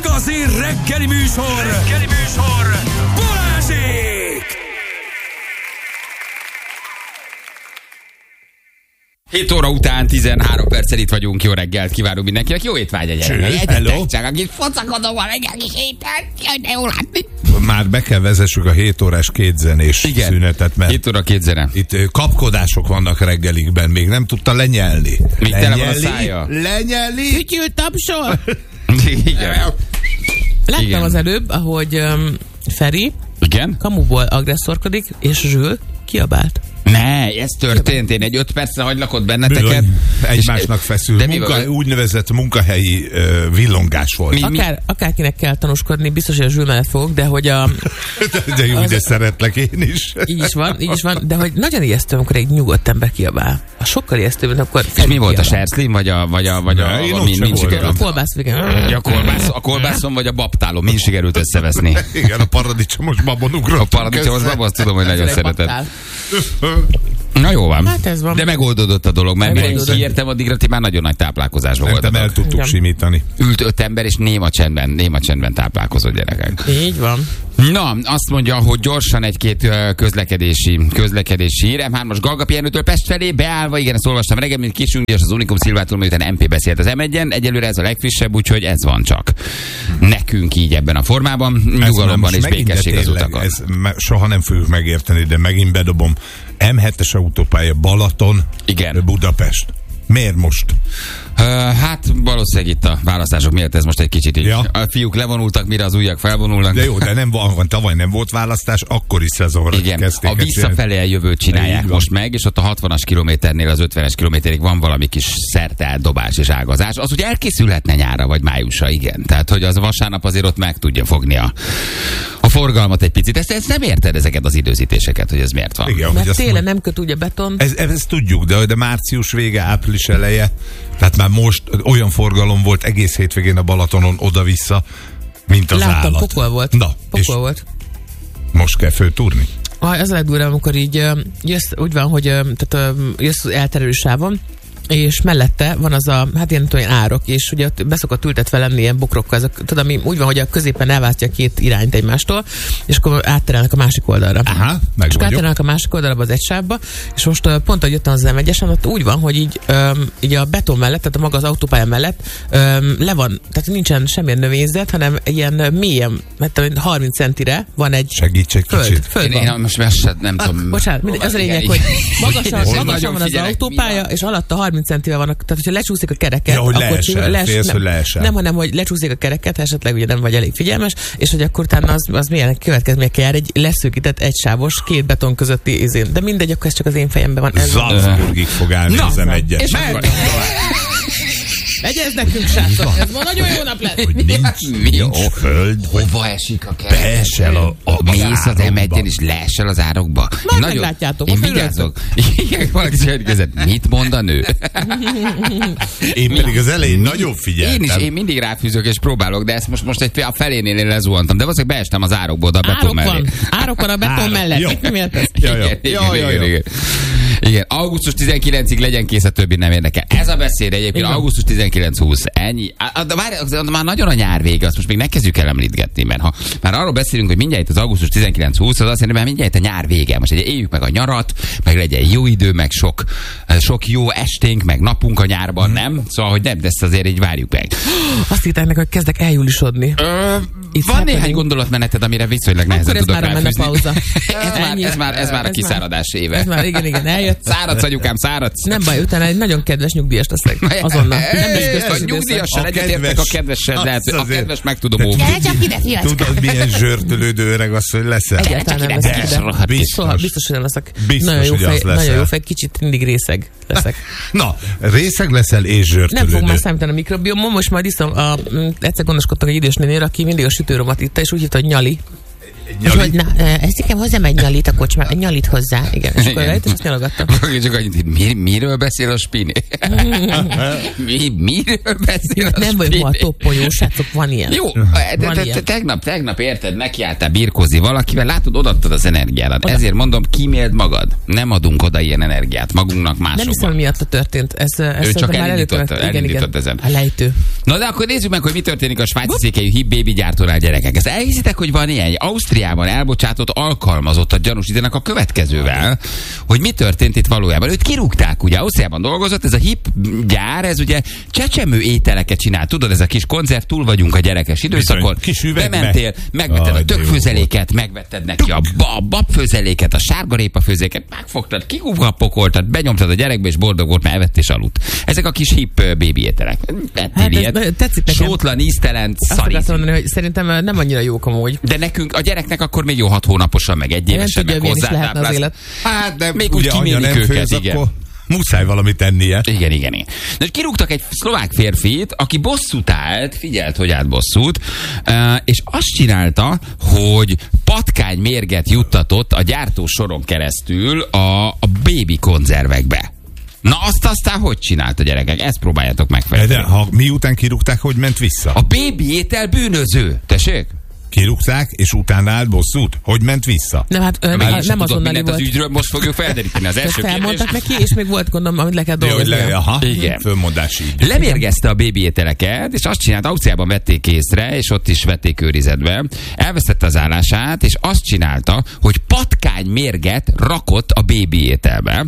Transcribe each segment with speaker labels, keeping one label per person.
Speaker 1: igazi reggeli műsor, Balázsék!
Speaker 2: 7 óra után 13 perccel itt vagyunk, jó reggelt kívánunk mindenkinek, jó étvágy egyenek.
Speaker 3: Hello.
Speaker 2: Csak akit focakodom van egész héten, de jó látni.
Speaker 3: Már be kell vezessük a 7 órás kétzenés szünetet, mert
Speaker 2: 7 óra 2 zene.
Speaker 3: itt kapkodások vannak reggelikben, még nem tudta lenyelni.
Speaker 2: Még tele van a szája.
Speaker 3: Lenyeli.
Speaker 4: Fütyül tapsol!
Speaker 2: Igen.
Speaker 4: Láttam
Speaker 2: Igen.
Speaker 4: az előbb, ahogy Feri
Speaker 2: Igen?
Speaker 4: kamuból agresszorkodik, és Zsül kiabált.
Speaker 2: Ne, ez történt. Én egy 5 percre hagylak ott benneteket.
Speaker 3: Egymásnak feszül.
Speaker 2: De mi van?
Speaker 3: Úgynevezett munkahelyi villongás volt.
Speaker 4: Akárkinek kell tanúskodni, biztos, hogy a Zsül mellett fogok, de hogy
Speaker 3: De jó, de szeretlek én is.
Speaker 4: így is van, de hogy nagyon ijesztő, amikor egy nyugodt ember kiabál. A sokkal ijesztőbb, mint akkor
Speaker 2: És mi volt a serszlim, vagy a
Speaker 3: én ott sem voltam.
Speaker 4: A kolbász, igen.
Speaker 2: a kolbászon, vagy a babtálon? Mi sikerült összeveszni?
Speaker 3: Igen, a paradicsomos babon ugrottunk.
Speaker 2: A paradicsomos babon, azt tudom, hogy nagyon szereted.
Speaker 4: Baktál.
Speaker 2: Na jó van.
Speaker 4: Hát ez van.
Speaker 2: De megoldódott a dolog, mert mire
Speaker 4: Megoldódott.
Speaker 2: kiértem, addigra ti már nagyon nagy táplálkozásban
Speaker 3: Szerintem el
Speaker 2: voltatok.
Speaker 3: tudtuk
Speaker 4: Igen.
Speaker 3: simítani.
Speaker 2: Ült 5 ember, és néma csendben táplálkozott gyerekek.
Speaker 4: Így van.
Speaker 2: Na, azt mondja, hogy gyorsan egy-két közlekedési hír. M3-as Galga Pihenőtől Pest felé beállva, igen, ezt olvastam reggel, mint Kisünk, és az Unikum Szilvától, miután MP beszélt az M1-en. Egyelőre ez a legfrissebb, úgyhogy ez van csak. Nekünk így ebben a formában, nyugalomban és békesség az utakon.
Speaker 3: Soha nem fogjuk megérteni, de megint bedobom. M7-es autópálya Balaton,
Speaker 2: Igen.
Speaker 3: Budapest. Miért most?
Speaker 2: Hát valószínűleg itt a választások miatt ez most egy kicsit így.
Speaker 3: Ja.
Speaker 2: A fiúk levonultak, mire az ujjak felvonulnak.
Speaker 3: De jó, de nem van, tavaly nem volt választás, akkor is szezonra
Speaker 2: Igen,
Speaker 3: kezdték.
Speaker 2: a visszafelé eljövőt csinálják
Speaker 3: Így van.
Speaker 2: most meg, és ott a 60-as kilométernél az 50-es kilométerig van valami kis szerteldobás és ágazás. Az ugye elkészülhetne nyára vagy májusra, igen. Tehát, hogy az vasárnap azért ott meg tudja fogni a forgalmat egy picit. Ezt nem érted, ezeket az időzítéseket, hogy ez miért van?
Speaker 3: Igen, hogy
Speaker 4: Mert
Speaker 3: azt
Speaker 4: télen nem köt ugye beton.
Speaker 3: ezt tudjuk, de március vége, április eleje, tehát már most olyan forgalom volt egész hétvégén a Balatonon oda-vissza, mint az
Speaker 4: Láttam,
Speaker 3: állat.
Speaker 4: pokol volt.
Speaker 3: Na, és
Speaker 4: Pokol volt.
Speaker 3: most kell föltúrni?
Speaker 4: Az a legdurvább, amikor így jössz, úgy van, hogy jössz az elterelő sávon, és mellette van az a, hát ilyen, olyan árok, és ugye ott beszokott ültetve lenni ilyen bokrokkal, ezek, tudod, ami úgy van, hogy a középen elválasztja két irányt egymástól, és akkor átterelnek a másik oldalra.
Speaker 3: Aha,
Speaker 4: És akkor
Speaker 3: megvagyok.
Speaker 4: átterelnek a másik oldalra az egy sávba, és most pont, ahogy jöttem az M1-esen, ott úgy van, hogy így a beton mellett, tehát a maga az autópálya mellett le van, tehát nincsen semmilyen növényzet, hanem ilyen mélyen, mert 30 centire van egy
Speaker 3: Segítsek kicsit.
Speaker 4: föld van.
Speaker 2: Én most mesed, nem tudom.
Speaker 4: Bocsánat, az a lényeg,
Speaker 2: Igen,
Speaker 4: hogy
Speaker 2: igen.
Speaker 4: magasan van az
Speaker 2: Figyelek,
Speaker 4: autópálya, és alatta 30 centivel vannak, tehát hogyha lecsúszik a kereket,
Speaker 3: Ja, hogy
Speaker 4: akkor
Speaker 3: leesel, félsz, hogy leesel.
Speaker 4: nem, hanem hogy lecsúszik a kereket, esetleg ugye nem vagy elég figyelmes, és hogy akkor utána az milyen következményekkel jár, egy leszűkített egysávos, két beton közötti izén. De mindegy, akkor ez csak az én fejemben van.
Speaker 3: Salzburgig fog állni az M1-es.
Speaker 4: És Egyez nekünk, srácok, ez ma nagyon jó nap lesz.
Speaker 3: Hogy nincs föld, hogy
Speaker 2: Hova esik a kereszt?
Speaker 3: beesel a
Speaker 2: Mész az
Speaker 3: árokba.
Speaker 2: M1-en és leesel az árokba.
Speaker 4: Majd meglátjátok,
Speaker 2: Én
Speaker 4: most
Speaker 2: vigyázok. Igen, valaki kérdezett, mit mond a nő?
Speaker 3: Én pedig az elején nagyon figyeltem.
Speaker 2: Én mindig ráfűzök és próbálok, de ezt most a felénél én lezuhantam, de valószínűleg beestem az árokból, de a beton mellé.
Speaker 4: Árok van a beton
Speaker 3: Árok,
Speaker 4: mellett.
Speaker 3: jó.
Speaker 4: Mit miért ez?
Speaker 2: Igen, augusztus 19-ig legyen kész, a többi nem érdekel. Ez a beszéd egyébként
Speaker 4: Igen.
Speaker 2: augusztus 19-20. Ennyi. De már nagyon a nyár vége, azt most még ne kezdjük el említgetni, mert ha már arról beszélünk, hogy mindjárt az augusztus 19-20, az azt jelenti, hogy mindjárt a nyár vége. Most ugye éljük meg a nyarat, meg legyen jó idő, meg sok jó esténk, meg napunk a nyárban, nem? Szóval, hogy nem, de ezt azért így várjuk meg.
Speaker 4: Azt hitták nekem, hogy kezdek eljulisodni.
Speaker 2: Van néhány gondolatmeneted, amire viszonylag nehezen
Speaker 4: Akkor ez
Speaker 2: tudok
Speaker 4: már a
Speaker 2: ráfűzni.
Speaker 4: menopauza.
Speaker 2: ez már a kiszáradás éve.
Speaker 4: Ez már, igen, eljött.
Speaker 2: Száradsz, anyukám, száradsz.
Speaker 4: Nem baj, utána egy nagyon kedves nyugdíjas leszek. Azonnal. Nem lesz
Speaker 2: A
Speaker 4: köztes időszak.
Speaker 2: nyugdíjassal
Speaker 3: A
Speaker 2: egyetértek, a kedvessel,
Speaker 3: kedves,
Speaker 2: de
Speaker 3: az
Speaker 2: a
Speaker 3: azért.
Speaker 2: kedves meg tudom óvni.
Speaker 4: Csak ide, fiacska.
Speaker 3: Tudod, milyen zsörtölődő öreg az, hogy leszel?
Speaker 4: Egyáltalán nem leszek ide.
Speaker 2: rohadt
Speaker 4: Soha, biztos, hogy nem leszek.
Speaker 3: Biztos,
Speaker 4: Nagyon jó
Speaker 3: hogy
Speaker 4: fej,
Speaker 3: az leszel.
Speaker 4: nagyon jó fej, kicsit mindig részeg leszek.
Speaker 3: Na, részeg leszel és
Speaker 4: Nem fog már
Speaker 3: zsörtölődő.
Speaker 4: számítani a mikrobiomom, most majd iszom, egyszer gondoskodtam egy idős nénére, aki mindig a sütőromat itta, és úgy hívta, hogy nyali. Hogy ezt inkább hozzám egy nyalit a kocsmá, egy nyalit hozzá. Igen, és akkor lehet, és azt nyalogattam.
Speaker 2: Csak annyit, miről beszél a Spini? Miről beszél a
Speaker 4: Nem vagyok ma a topponyó, srácok, van ilyen.
Speaker 2: Jó, tegnap érted, nekiálltál birkózni valakivel, látod, odaadtad az energiádat. Ezért mondom, kíméld magad. Nem adunk oda ilyen energiát magunknak, másoknak.
Speaker 4: Nem hiszem, miatta történt.
Speaker 2: Ő csak elindított ezen.
Speaker 4: A lejtő.
Speaker 2: Na de akkor nézzük meg, hogy mi történik a svájci székelyű hip baby gyártónál, gyerekek. Ezt elhiszitek, hogy van ilyen? Ausztriában elbocsátott alkalmazottat gyanúsítanak a következővel, hogy mi történt itt valójában. Őt kirúgták, ugye, Ausztriában dolgozott, ez a hip gyár, ez ugye csecsemő ételeket csinál. Tudod, ez a kis konzerv, túl vagyunk a gyerekes időszakon. Bementél, megvetted a tökfőzeléket, megvetted neki a babfőzeléket, a sárgarépa főzeléket, megfogtad, kikukapokoltad, benyomtad a gyerekbe, és boldog volt, mert evett és aludt. Ezek a kis hip baby ételek.
Speaker 4: Tetszik nekem.
Speaker 2: Sótlan, íztelen,
Speaker 4: szarít. Azt mondani, hogy szerintem nem annyira jók amúgy.
Speaker 2: De nekünk, a gyereknek akkor még jó 6 hónaposan, meg 1 évesen, meg hozzátáplálsz.
Speaker 3: Hát, de
Speaker 2: még úgy kimélik őket, igen.
Speaker 3: Muszáj valamit tennie.
Speaker 2: Igen. De kirúgtak egy szlovák férfit, aki bosszút állt, figyelt, hogy állt bosszút, és azt csinálta, hogy patkánymérget juttatott a gyártósoron keresztül a bébi konzervekbe. Na azt aztán hogy csinálta, gyerekek? Ezt próbáljátok megfejteni.
Speaker 3: De ha miután kirúgták, hogy ment vissza?
Speaker 2: A bébi étel bűnöző. Tessék?
Speaker 3: Kirúgták, és utána állt bosszút? Hogy ment vissza?
Speaker 4: Nem, hát nem azonnali volt.
Speaker 2: Az ügyről most fogjuk felderíteni az első kérdést.
Speaker 4: Felmondtak neki, és még volt, gondolom, amit le kell dolgozni.
Speaker 2: Igen.
Speaker 3: Fölmondási idő.
Speaker 2: Lemérgezte a bébi ételeket, és azt csinált, Ausztriában vették észre, és ott is vették őrizetbe. Elvesztette az állását, és azt csinálta, hogy patkánymérget rakott a bébi ételbe.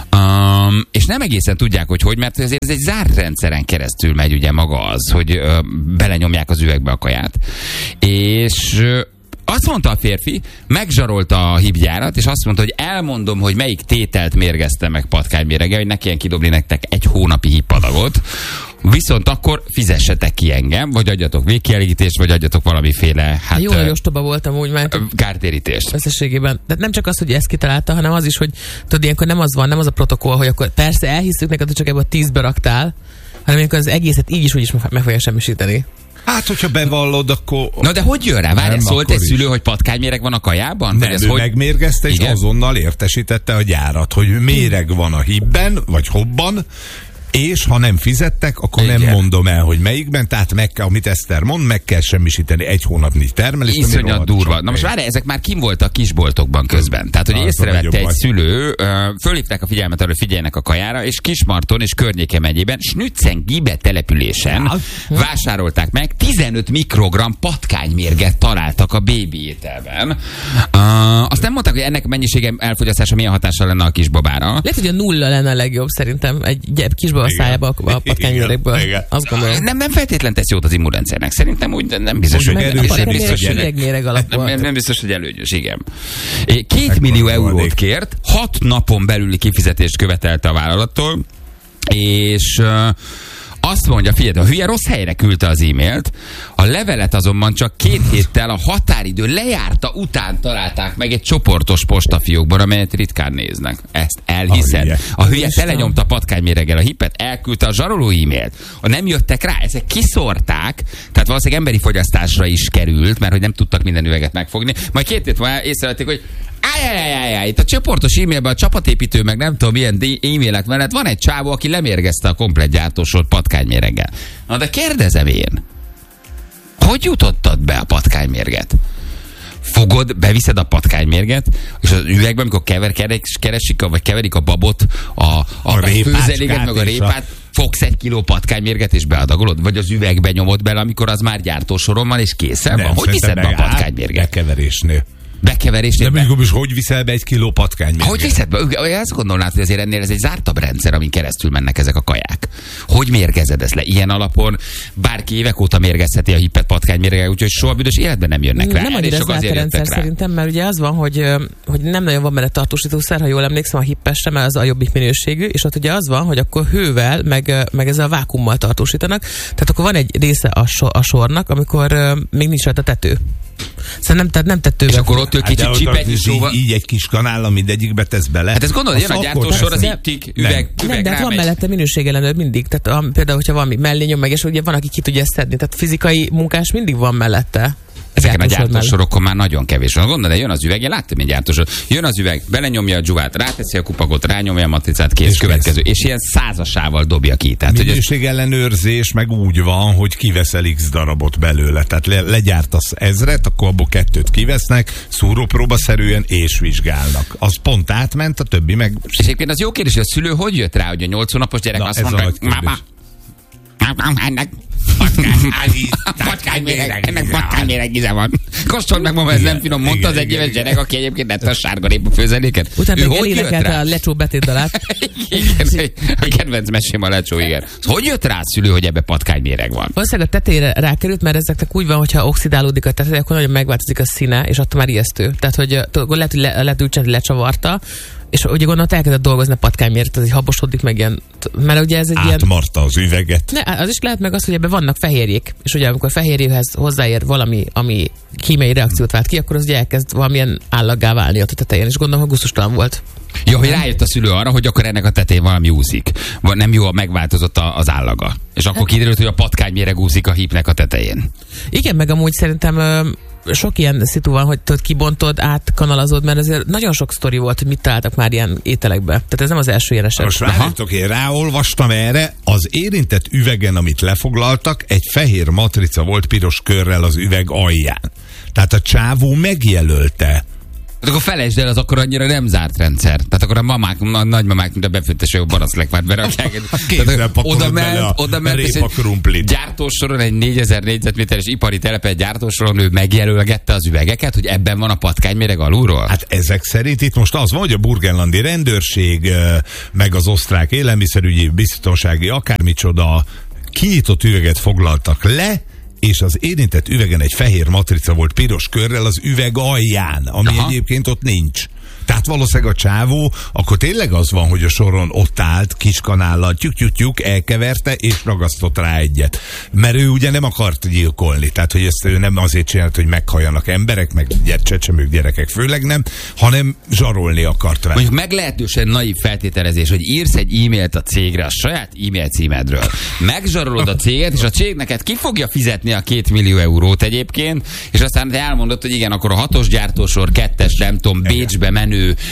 Speaker 2: És nem egészen tudják, hogy mert ez egy zárt rendszeren keresztül megy ugye maga az, hogy belenyomják az üvegbe a kaját. És azt mondta a férfi, megzsarolta a hibgyárat, és azt mondta, hogy elmondom, hogy melyik tételt mérgezte meg patkánymérege, hogy ne kelljen kidobni nektek 1 hónapi hipadagot. Viszont akkor fizessetek ki engem, vagy adjatok végkielégítést, vagy adjatok valamiféle, hát...
Speaker 4: Jó, hogy ostoba voltam úgy, mert...
Speaker 2: Kártérítést.
Speaker 4: Összességében. De nem csak az, hogy ezt kitalálta, hanem az is, hogy tudod, ilyenkor nem az van, nem az a protokoll, hogy akkor persze elhiszük neked, hogy csak ebben a 10-be raktál, hanem ilyenkor az egészet így is úgy is meg fogja semmisíteni.
Speaker 3: Hát, hogyha bevallod, akkor...
Speaker 2: Na de hogy jön rá? Várj, szólt egy szülő, hogy patkányméreg van a kajában?
Speaker 3: Nem, ő megmérgezte, és azonnal értesítette a gyárat, hogy méreg van a hibben, vagy hobban, és ha nem fizettek, akkor igen, nem mondom el, hogy melyikben, tehát meg kell, amit Eszter mond, meg kell semmisíteni 1 hónapnyi termelést.
Speaker 2: Iszonyat durva. Na most várj, ezek már kim voltak kisboltokban közben. Tehát, hogy észrevette egy szülő, fölhívták a figyelmet arra, hogy figyeljenek a kajára, és Kismarton és környéke megyében, Schnützengibe településen vásárolták meg, 15 mikrogram patkánymérget találtak a bébi ételben. Azt nem mondták, hogy ennek mennyisége elfogyasztása milyen hatással lenne a kisbabára.
Speaker 4: Lehet, hogy a 0 lenne a legjobb szerintem egy kisbaba a szájába a patkánymérgből. Azt gondolom.
Speaker 2: Nem feltétlen tesz jót az immunrendszernek. Szerintem úgy nem biztos, hogy nem biztos, hogy előnyös, igen. 2 millió eurót kért, 6 napon belüli kifizetést követelte a vállalattól, és azt mondja, figyelj, a hülye rossz helyre küldte az e-mailt, a levelet azonban csak 2 héttel a határidő lejárta után találták meg egy csoportos postafiókban, amelyet ritkán néznek. Ezt elhiszed. A hülye telenyomta patkányméreggel a hipet, elküldte a zsaroló e-mailt. Nem jöttek rá, ezek kiszórták, tehát valószínűleg emberi fogyasztásra is került, mert hogy nem tudtak minden üveget megfogni. Majd 2 hét múlva észrevették, hogy itt a csoportos e-mailben a csapatépítő, meg nem tudom milyen e-mailek mellett van egy csávó, aki lemérgezte a komplett gyártósort patkánymérreggel. Na de kérdezem én, hogy jutottad be a patkánymérget? Beviszed a patkánymérget, és az üvegben, amikor keverik a babot, a főzeléket, meg a répát, fogsz 1 kiló patkánymérget, és beadagolod? Vagy az üvegbe nyomod bele, amikor az már gyártósoron van, és készen van? Hogy viszed be a patkánymérget?
Speaker 3: Bekeverésnél.
Speaker 2: Bekeverésnél.
Speaker 3: De mondjuk is, hogy viszel be 1 kiló patkánymérget?
Speaker 2: Hogy viszed be? Azt gondolnád, hogy azért ennél ez egy zártabb rendszer, amin keresztül mennek ezek a kaják. Hogy mérgezed ezt le? Ilyen alapon bárki évek óta mérgezheti a hippet patkánymérgel, úgyhogy soha büdös életben nem jönnek rá.
Speaker 4: Nem annyira zárt a rendszer szerintem, mert ugye az van, hogy nem nagyon van benne tartósítószer, ha jól emlékszem, a hippesre, mert az a jobbik minőségű, és ott ugye az van, hogy akkor hővel, meg ezzel a vákummal tartósítanak. Tehát akkor van egy része a sornak, amikor még nincs rajta tető. Szerintem, tehát nem tetővel.
Speaker 2: És akkor ott ő kicsit csipet is
Speaker 3: szóval... Így egy kis kanál, mindegyikbe tesz bele.
Speaker 2: Hát ezt gondolod, jön a gyártósor, az iptik, üveg
Speaker 4: de hát van mellette minőségellenőr mindig. Tehát például, hogyha valami mellé nyom meg, és ugye van, aki ki tudja ezt szedni. Tehát fizikai munkás mindig van mellette.
Speaker 2: Ezeken a gyártósorokon már nagyon kevés van. Gondolod, de jön az üveg, én láttam egy gyártósor. Jön az üveg, belenyomja a dzsuvát, ráteszi a kupakot, rányomja a matricát, kész, és következő. És ilyen százasával dobja ki. Tehát,
Speaker 3: minőségellenőrzés meg úgy van, hogy kiveszel X darabot belőle. Tehát legyártasz 1000-et, akkor abból 2-t kivesznek, szúrópróbaszerűen és vizsgálnak. Az pont átment, a többi meg...
Speaker 2: És egyébként az jó kérdés, hogy a szülő hogy jött rá, hogy a 8 hónapos gyerek azt mondta, hogy máma, ennek patkányméreg íze van. Kóstold meg, mama, ez nem finom, mondta az 1 éves gyerek, aki egyébként ette a sárga répa főzeléket.
Speaker 4: Utána meg elénekelte a lecsó betétdalát.
Speaker 2: Igen, a kedvenc mesém a lecsó, igen. Hogy jött rá a szülő, hogy ebbe patkányméreg van?
Speaker 4: Valószínűleg a tetejére rákerült, mert ezeknek úgy van, hogyha oxidálódik a tetej, akkor nagyon megváltozik a színe, és attól már ijesztő. Tehát, hogy lehet úgy lecsavarta, és ugye gondolom, elkezdett dolgozni a patkánymért, az így habosodik meg ilyen, mert ugye ez egy ilyen...
Speaker 3: Átmarta az üveget.
Speaker 4: Ne, az is lehet meg az, hogy ebben vannak fehérjék, és ugye amikor fehérjéhez hozzáér valami, ami kémiai reakciót vált ki, akkor az ugye elkezd valamilyen állaggá válni ott a tetején, és gondolom, hogy gusztustalan volt.
Speaker 2: Jó, hogy rájött a szülő arra, hogy akkor ennek a tetején valami úszik. Nem jó, megváltozott az állaga. És akkor kiderült, hogy a patkányméreg úszik a hípnek a tetején.
Speaker 4: Igen, meg amúgy szerintem sok ilyen szitu van, hogy tudod, kibontod, átkanalazod, mert azért nagyon sok sztori volt, hogy mit találtak már ilyen ételekbe. Tehát ez nem az első ilyen eset.
Speaker 3: Most várjátok, én ráolvastam erre, az érintett üvegen, amit lefoglaltak, egy fehér matrica volt piros körrel az üveg alján. Tehát a csávó megjelölte.
Speaker 2: Akkor felejtsd el, az akkor annyira nem zárt rendszer. Tehát akkor a mamák, a nagymamák, mint a befőtteső baraszlekvárt berakják. Oda ment és egy gyártósoron, egy 4000 négyzetméteres ipari telepet gyártósoron ő megjelölgette az üvegeket, hogy ebben van a patkányméreg alulról?
Speaker 3: Hát ezek szerint itt most az van, hogy a burgenlandi rendőrség, meg az osztrák élelmiszerügyi, biztonsági akármicsoda kinyitott üveget foglaltak le, és az érintett üvegen egy fehér matrica volt piros körrel az üveg alján, ami egyébként ott nincs. Tehát valószínűleg a csávó, akkor tényleg az van, hogy a soron ott állt, kiskanállal, tyük, elkeverte, és ragasztott rá egyet. Mert ő ugye nem akart gyilkolni, tehát hogy ezt ő nem azért csinált, hogy meghalljanak emberek, meg csecsemők, gyerekek főleg nem, hanem zsarolni akart vele.
Speaker 2: Mondjuk meglehetősen naív feltételezés, hogy írsz egy e-mailt a cégre, a saját e-mail címedről. Megzsarolod a céget, és a cég neked ki fogja fizetni a 2 millió eurót egyébként, és aztán te elmondod, hogy igen, akkor a 6-os gyártósor, 2-es, nem tudom, Bécsbe menő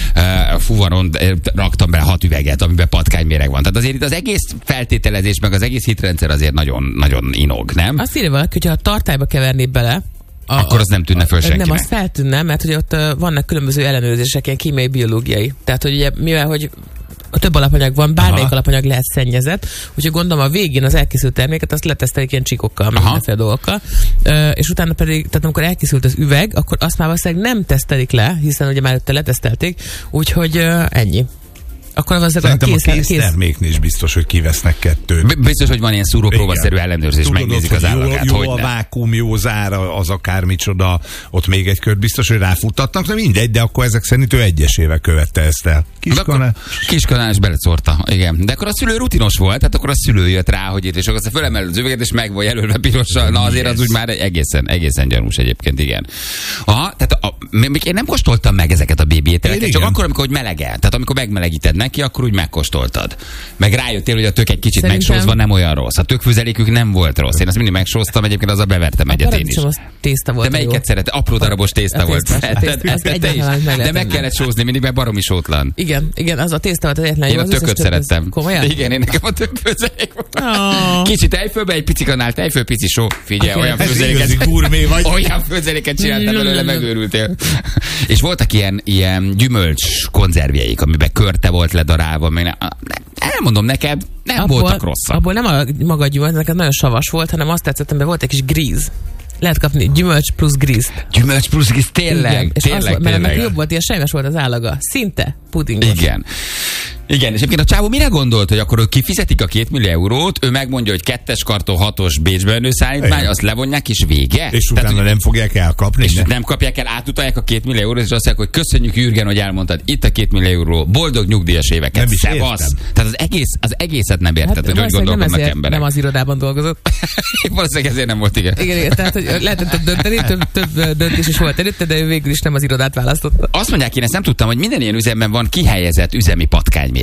Speaker 2: fuvaron raktam bele 6 üveget, amiben patkányméreg van. Tehát azért itt az egész feltételezés, meg az egész hitrendszer azért nagyon, nagyon inog, nem?
Speaker 4: Azt írja valaki, hogyha a tartályba kevernéd bele,
Speaker 2: akkor az nem tűnne föl senkinek.
Speaker 4: Nem, az feltűnne, mert hogy ott vannak különböző ellenőrzések, ilyen kémiai, biológiai. Tehát, hogy ugye, mivel, hogy a több alapanyag van, bármelyik alapanyag lehet szennyezett, úgyhogy gondolom a végén az elkészült terméket azt letesztelik ilyen csíkokkal, mindenféle dolgokkal, és utána pedig, tehát amikor elkészült az üveg, akkor azt már valószínűleg nem tesztelik le, hiszen ugye már előtte letesztelték, úgyhogy ennyi. Akkor az
Speaker 3: szerintem a kész terméknél is biztos, hogy kivesznek 2.
Speaker 2: Biztos, hogy van ilyen szúrópróbaszerű ellenőrzés,
Speaker 3: tudod,
Speaker 2: megnézik az állagát.
Speaker 3: Jó a vákuum, jó zára, az akármicsoda, ott még egy kört biztos, hogy ráfuttatnak, de mindegy, de akkor ezek szerint ő egyesével követte ezt el.
Speaker 2: Kiskanál is belecórta, igen. De akkor a szülő rutinos volt, tehát akkor a szülő jött rá, hogy itt, és akkor aztán fölemel az üveget, és meg volt jelölve pirossal. Na azért az úgy már egészen gyanús egyébként, igen. Aha, tehát még én nem kóstoltam meg ezeket a bébi ételeket, csak akkor, amikor melegel. Tehát amikor megmelegíted neki, akkor úgy megkóstoltad. Meg rájöttél, hogy a tök egy kicsit megsózva nem olyan rossz. A tőkfőzelékük nem volt rossz. Én azt mindig megsóztam, egyébként azzal bevertem egyet én is.
Speaker 4: Tészta volt.
Speaker 2: De melyiket szeret? Apró darabos tészta volt. De meg kellett sózni mindig, mert baromi sótlan.
Speaker 4: Igen, az a tészta volt az egyetlen.
Speaker 2: Én a tököt szerettem.
Speaker 4: Komolyan?
Speaker 2: Igen, én nekem a tőkfőzelék volt. Kicsit tejfölbe, egy pici kanál tejföl, pici só. Figyelj, olyan főzeléket csináltam belőle, megőrültél. És voltak ilyen gyümölcs konzervjeik, amiben körte volt ledarálva. Elmondom neked, nem voltak rosszak.
Speaker 4: Abból nem a maga gyümölcs, neked nagyon savas volt, hanem azt tetszett, mert volt egy kis gríz. Lehet kapni gyümölcs plusz grízt.
Speaker 2: Gyümölcs plusz gríz, tényleg.
Speaker 4: Igen, mert jobb volt, ilyen sejmes volt az állaga. Szinte pudingos.
Speaker 2: Igen, és egyébként a csávó mire gondolt, hogy akkor ők kifizetik a 2 millió eurót, ő megmondja, hogy 2-es kartó 6-os Bécsbe menő szállítmány, azt levonják, és vége?
Speaker 3: És utána nem fogják elkapni.
Speaker 2: És nem kapják el, átutalják a 2 millió eurót, és azt mondják, hogy köszönjük, Jürgen, hogy elmondtad, itt a 2 millió euró, boldog nyugdíjas éveket. Szevasz. Tehát az egészet nem érted, hogy gondolkodnak emberek.
Speaker 4: Nem az irodában dolgozott.
Speaker 2: Valószínűleg ezért nem volt, igen.
Speaker 4: Igen, tehát hogy lehetett dönteni, több döntés is volt előtte, de ő végül is nem az irodát választotta.
Speaker 2: Azt mondják, én ezt nem tudtam, hogy minden ilyen üzemben van kihelyezett üzemi patkányméreg.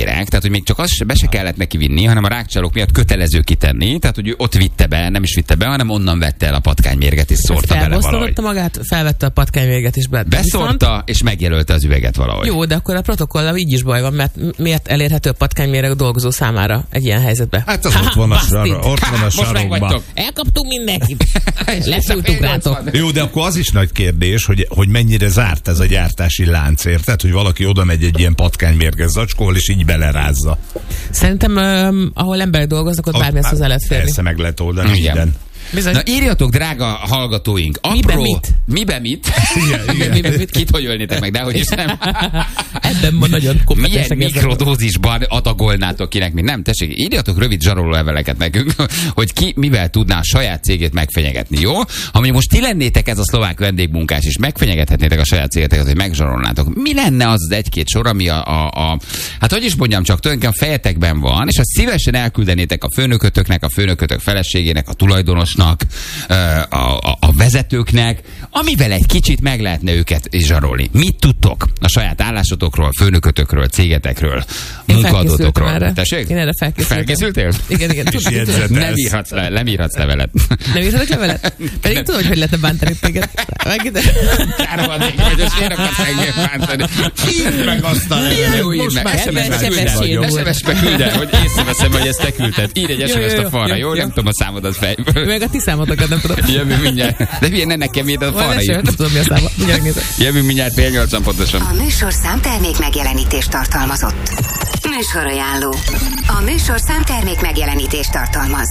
Speaker 2: patkányméreg, tehát hogy még csak azt be se kellett neki vinni, hanem a rákcsálók miatt kötelező kitenni, tehát hogy ő ott vitte be, nem is vitte be, hanem onnan vette el a patkánymérget és szórta bele valahogy.
Speaker 4: Magát, felvette a patkánymérget is be.
Speaker 2: Beszórta és megjelölte az üveget valahogy.
Speaker 4: Jó, de akkor a protokollal így is baj van, mert miért elérhető a patkányméreg a dolgozó számára egy ilyen helyzetben?
Speaker 3: Hát az ott van a sarokban.
Speaker 4: Elkaptunk mindenkit. Leszültünk rátok.
Speaker 3: Jó, de akkor az is nagy kérdés, hogy mennyire zárt ez a gyártási lánc, érted? Hogy valaki oda megy egy ilyen patkánymérges zacskóval, és így belerázza.
Speaker 4: Szerintem, ahol emberek dolgoznak, ott bármi ezt hozzá lehet férni.
Speaker 3: Persze meg lehet oldani minden.
Speaker 4: Bizony.
Speaker 2: Na írjatok, drága hallgatóink, Miben mit? Kit hogy ölnétek meg, de hogy is nem.
Speaker 4: Ebben ma nagyon kompetensek.
Speaker 2: Milyen mikrodózisban adagolnátok kinek, mint nem? Tessék, írjatok rövid zsaroló leveleket nekünk, hogy ki mivel tudná a saját cégét megfenyegetni, jó? Ha most ti lennétek ez a szlovák vendégmunkás, és megfenyegethetnétek a saját cégeteket, hogy megzsarolnátok, mi lenne az egy-két sor, ami hát hogy is mondjam, csak tulajdonképpen fejetekben van, és azt szívesen elküldenétek a főnökötöknek, a főnökötök feleségének, a tulajdonosnak, a vezetőknek, amivel egy kicsit meg lehetne őket zsarolni. Mit tudtok a saját állásotokról, főnökötökről, cégetekről, munkaadótokról?
Speaker 4: Tessék? Én erre
Speaker 2: felkészültél?
Speaker 4: Igen.
Speaker 2: Nem írhatsz levelet.
Speaker 4: Nem írhatok levelet? Pedig tudod, hogy lehetne bántani téged.
Speaker 2: Kára van még, hogy most miért akarsz engem bántani?
Speaker 3: Írd meg azt a levelet.
Speaker 2: Jó, írd meg. SMS-be küld el, hogy észreveszem, hogy ezt te küldted. Írj egy SMS-t a falra, jó? Nem tudom a számodat fejből.
Speaker 4: Meg a ti számotokat nem tudom.
Speaker 2: Jövünk mindjárt. De milyen ne nekem írd a falra írt.
Speaker 4: Nem tudom, mi a száma.
Speaker 2: Jövünk mindjárt fél 8-an pontosan.
Speaker 5: A műsor számtermék megjelenítést tartalmazott. Műsorajánló. A műsor számtermék megjelenítést tartalmaz.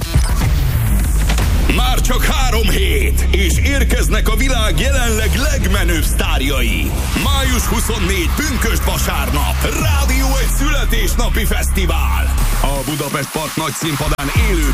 Speaker 1: Már csak 3 hét, és érkeznek a világ jelenleg legmenőbb sztárjai. Május 24, pünkösd vasárnap, Rádió egy születésnapi fesztivál. A Budapest Park nagy színpadán élőben